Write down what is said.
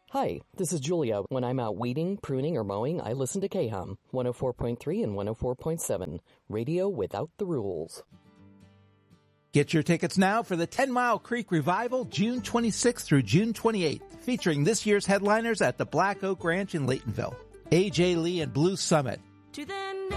Hi, this is Julia. When I'm out weeding, pruning, or mowing, I listen to KHUM 104.3 and 104.7. Radio without the rules. Get your tickets now for the 10 Mile Creek Revival, June 26th through June 28th, featuring this year's headliners at the Black Oak Ranch in Laytonville. AJ Lee and Blue Summit. To the